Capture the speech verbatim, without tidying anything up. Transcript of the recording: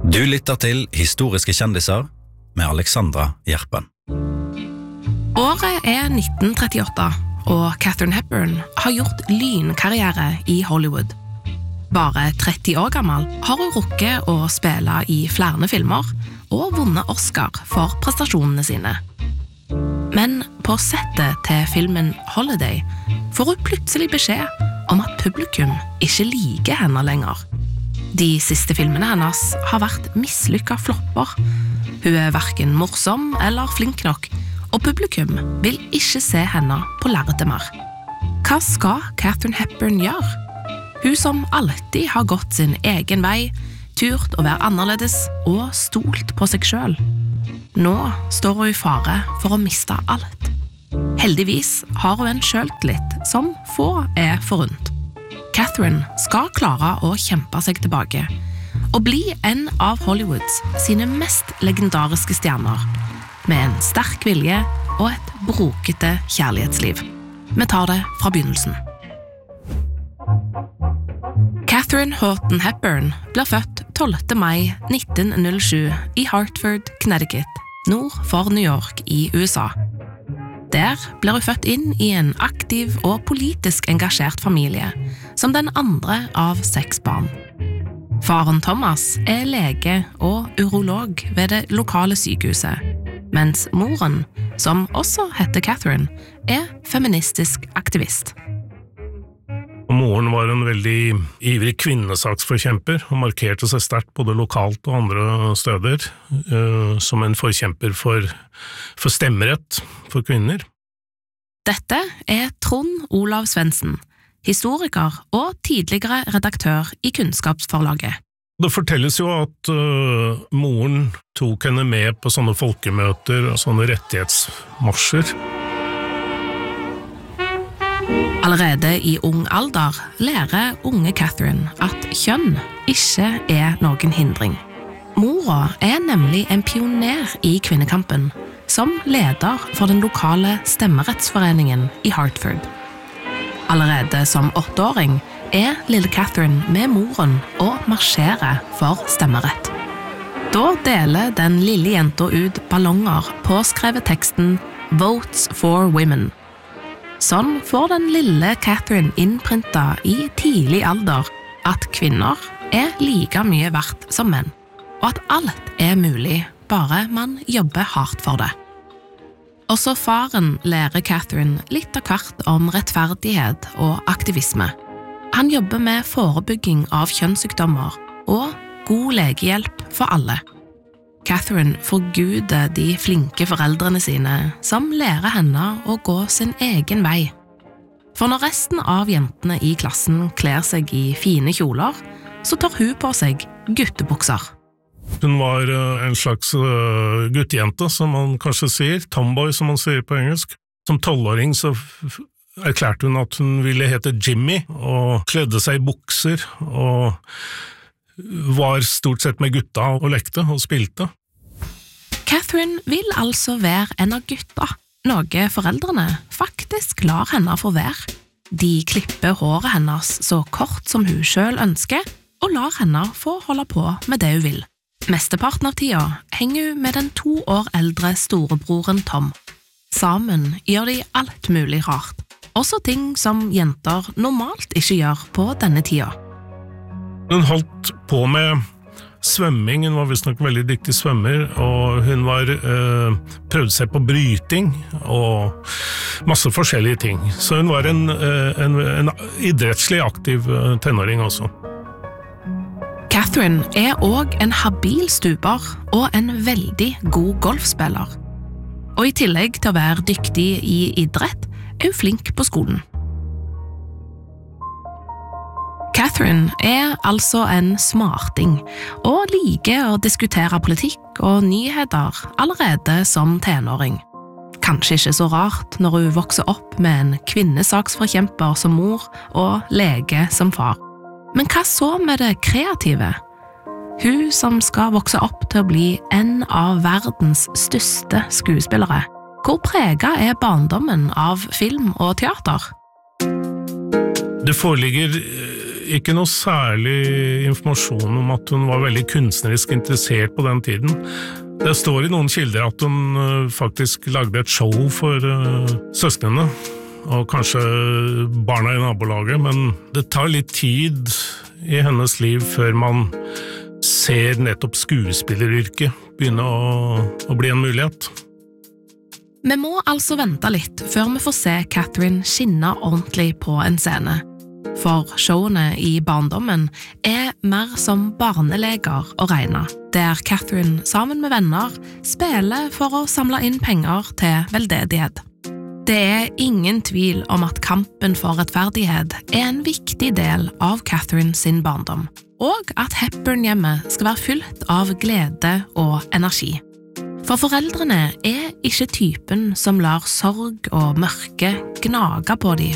Du lytter til Historiske kjendiser med Alexandra Gjerpen. Året er nitten trettiåtte, og Katharine Hepburn har gjort lynkarriere i Hollywood. Bare tretti år gammel har hun rukket å spille i flere filmer og vunnet Oscar for prestasjonene sine. Men på settet til filmen Holiday får hun plutselig beskjed om at publikum ikke liker henne lenger. De siste filmene hennes har vært mislykket flopper. Hun er hverken morsom eller flink nok, og publikum vil ikke se henne på lerretet mer. Hva skal Katharine Hepburn gjøre? Hun som alltid har gått sin egen vei, turt å være annerledes og stolt på seg selv. Nå står hun i fare for å miste alt. Heldigvis har hun en selvtillit som få er forunt. Katharine skal klare å kjempe seg tilbake og bli en av Hollywoods sine mest legendariske stjerner, med en sterk vilje og et brokete kjærlighetsliv. Vi tar det fra begynnelsen. Katharine Houghton Hepburn blir født tolvte mai nitten null sju i Hartford, Connecticut, nord for New York i U S A. Der blir hun født inn i en aktiv og politisk engasjert familie, som den andre av seks barn. Faren Thomas er lege og urolog ved det lokale sykehuset, mens moren, som også heter Katharine, er feministisk aktivist. Moren var en veldig ivrig kvinnesaksforkjemper og markerte seg sterkt både lokalt og andre steder uh, som en forkjemper for, for stemmerett for kvinner. Dette er Trond Olav Svendsen, historiker og tidligere redaktør i Kunnskapsforlaget. Det fortelles jo at uh, moren tok henne med på sånne folkemøter og sånne rettighetsmarsjer. Allerede i ung alder lærer unge Katharine at kjønn ikke er noen hindring. Mora er nemlig en pioner i kvinnekampen, som leder for den lokale stemmerettsforeningen i Hartford. Allerede som åtteåring er lille Katharine med moren og marsjerer for stemmerett. Da deler den lille jenta ut ballonger påskrevet teksten «Votes for Women». Sånn får den lille Katharine innprintet i tidlig alder at kvinner er like mye verdt som menn, og at alt er mulig, bare man jobber hardt for det. Også faren lærer Katharine litt av hvert om rettferdighet og aktivisme. Han jobber med forebygging av kjønnssykdommer og god legehjelp for alle. Katharine forguder de flinke foreldrene sine, som lærer henne å gå sin egen vei. For når resten av jentene i klassen kler seg i fine kjoler, så tar hun på seg guttebukser. Hun var en slags guttejente, som man kanskje sier, tomboy som man sier på engelsk. Som tolvåring så erklærte hun at hun ville hete Jimmy, og kledde seg i bukser, og var stort sett med gutta og lekte og spilte. Katharine vil altså være en av gutta, noe foreldrene faktisk lar henne få være. De klipper håret hennes så kort som hun selv ønsker, og lar henne få holde på med det hun vil. Mesteparten av tida henger hun med den to år eldre storebroren Tom. Sammen gjør de alt mulig rart, også ting som jenter normalt ikke gjør på denne tida. Hun holdt på med svømming, hun var visst nok veldig dyktig svømmer, og hun var, øh, prøvde seg på bryting og masse forskjellige ting. Så hun var en, øh, en, en idrettslig aktiv øh, tenåring også. Katharine er også en habil stuper og en veldig god golfspiller. Og i tillegg til å være dyktig i idrett, er hun flink på skolen. Katharine er altså en smarting, og liker å diskutere politikk og nyheter allerede som tenåring. Kanskje ikke så rart når hun vokser opp med en kvinnesaksforkjemper som mor og lege som far. Men hva så med det kreative? Hun som skal vokse opp til å bli en av verdens største skuespillere. Hvor preget er barndommen av film og teater? Det foreligger ikke noe særlig informasjon om at hun var veldig kunstnerisk interessert på den tiden. Det står i noen kilder at hun faktisk lagde et show for søsknene, og kanskje barna i nabolaget, men det tar litt tid i hennes liv før man ser nettopp skuespilleryrket begynne å, å bli en mulighet. Vi må altså vente litt før vi får se Catherine skinne ordentlig på en scene. For showene i barndommen er mer som barneleger å regne, der Catherine sammen med venner spiller for å samle inn penger til veldedighet. Det er ingen tvil om at kampen for rettferdighet er en viktig del av Catherine sin barndom, og at Hepburn-hjemmet skal være fylt av glede og energi. For foreldrene er ikke typen som lar sorg og mørke gnage på dem